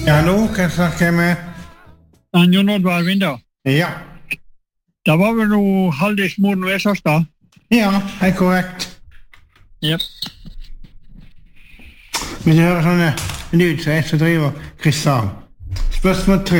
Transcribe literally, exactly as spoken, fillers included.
Ja, hallo, kan jeg snakke med? Han Jon Oddvar Vinda. Ja. Det var vel noe Haldis Moden Vesåstad? Ja, det er korrekt. Ja. Hvis du hører sånne lyd, så er jeg som driver kryss av. Spørsmål tre.